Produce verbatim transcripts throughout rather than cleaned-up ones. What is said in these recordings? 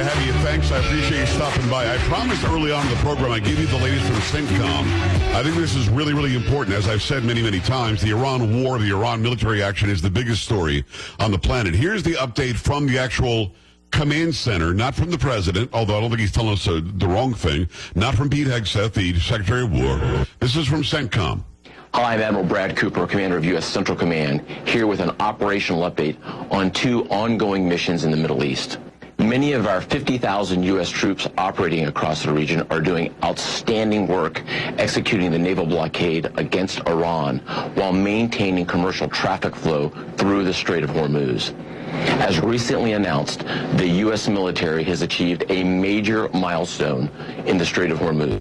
have you. Thanks. I appreciate you stopping by. I promised early on in the program I gave you the latest from CENTCOM. I think this is really, really important. As I've said many, many times, the Iran war, the Iran military action is the biggest story on the planet. Here's the update from the actual command center, not from the president, although I don't think he's telling us uh, the wrong thing, not from Pete Hegseth, the Secretary of War. This is from CENTCOM. Hi, I'm Admiral Brad Cooper, Commander of U S Central Command, here with an operational update on two ongoing missions in the Middle East. Many of our fifty thousand U S troops operating across the region are doing outstanding work executing the naval blockade against Iran while maintaining commercial traffic flow through the Strait of Hormuz. As recently announced, the U S military has achieved a major milestone in the Strait of Hormuz.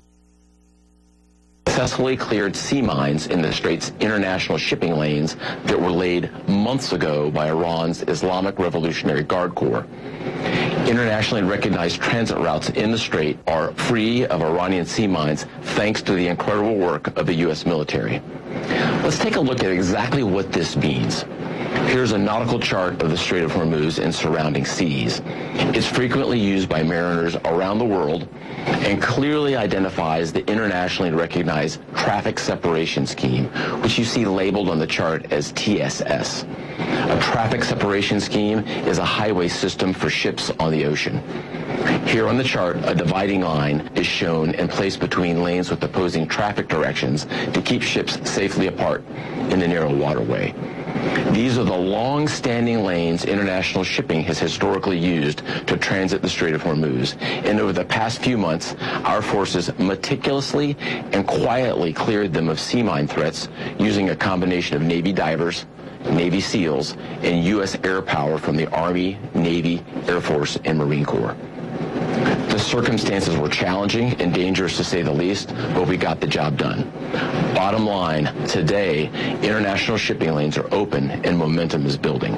Successfully cleared sea mines in the Strait's international shipping lanes that were laid months ago by Iran's Islamic Revolutionary Guard Corps. Internationally recognized transit routes in the Strait are free of Iranian sea mines thanks to the incredible work of the U S military. Let's take a look at exactly what this means. Here's a nautical chart of the Strait of Hormuz and surrounding seas. It's frequently used by mariners around the world and clearly identifies the internationally recognized traffic separation scheme, which you see labeled on the chart as T S S. A traffic separation scheme is a highway system for ships on the ocean. Here on the chart, a dividing line is shown and placed between lanes with opposing traffic directions to keep ships safely apart in the narrow waterway. These are the long-standing lanes international shipping has historically used to transit the Strait of Hormuz. And over the past few months, our forces meticulously and quietly cleared them of sea mine threats using a combination of Navy divers, Navy SEALs, and U S air power from the Army, Navy, Air Force, and Marine Corps. The circumstances were challenging and dangerous to say the least, but we got the job done. Bottom line, today, international shipping lanes are open and momentum is building.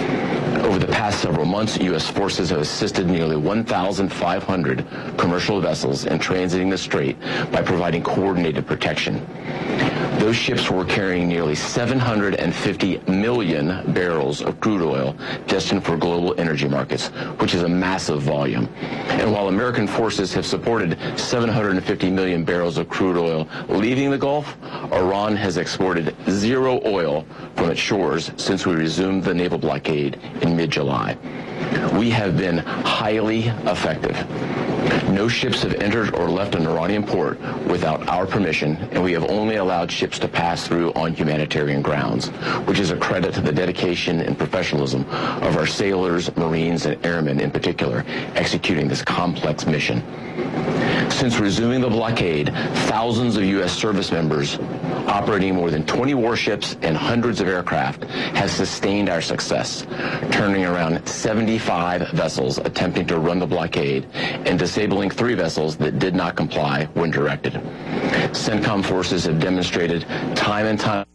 Over the past several months, U S forces have assisted nearly one thousand five hundred commercial vessels in transiting the strait by providing coordinated protection. Those ships were carrying nearly seven hundred fifty million barrels of crude oil destined for global energy markets, which is a massive volume. And while American forces have supported seven hundred fifty million barrels of crude oil leaving the Gulf, Iran has exported zero oil from its shores since we resumed the naval blockade in mid-July. We have been highly effective. No ships have entered or left an Iranian port without our permission, and we have only allowed ships to pass through on humanitarian grounds, which is a credit to the dedication and professionalism of our sailors, Marines, and airmen in particular, executing this complex mission. Since resuming the blockade, thousands of U S service members operating more than twenty warships and hundreds of aircraft has sustained our success, turning around seventy-five vessels attempting to run the blockade and disabling three vessels that did not comply when directed. CENTCOM forces have demonstrated time and time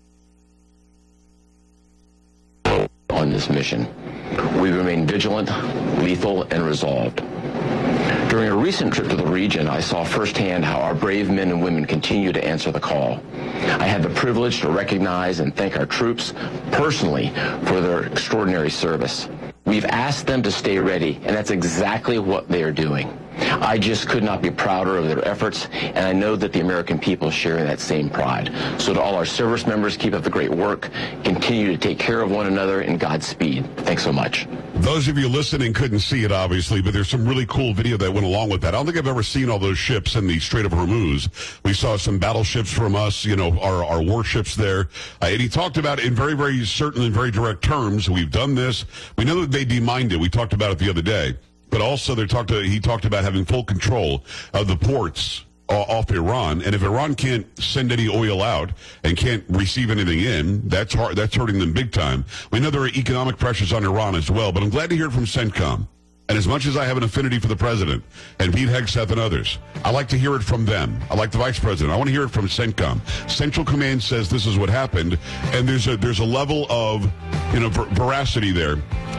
on this mission. We remain vigilant, lethal, and resolved. During a recent trip to the region, I saw firsthand how our brave men and women continue to answer the call. I had the privilege to recognize and thank our troops personally for their extraordinary service. We've asked them to stay ready, and that's exactly what they are doing. I just could not be prouder of their efforts, and I know that the American people share in that same pride. So to all our service members, keep up the great work. Continue to take care of one another, and Godspeed. Thanks so much. Those of you listening couldn't see it, obviously, but there's some really cool video that went along with that. I don't think I've ever seen all those ships in the Strait of Hormuz. We saw some battleships from us, you know, our, our warships there. Uh, and he talked about it in very, very certain and very direct terms. We've done this. We know that they demined it. We talked about it the other day. But also, they talked to, he talked about having full control of the ports uh, off Iran. And if Iran can't send any oil out and can't receive anything in, that's hard, that's hurting them big time. We know there are economic pressures on Iran as well. But I'm glad to hear it from CENTCOM. And as much as I have an affinity for the president and Pete Hegseth and others, I like to hear it from them. I like the vice president. I want to hear it from CENTCOM. Central Command says this is what happened, and there's a there's a level of, you know, ver- veracity there.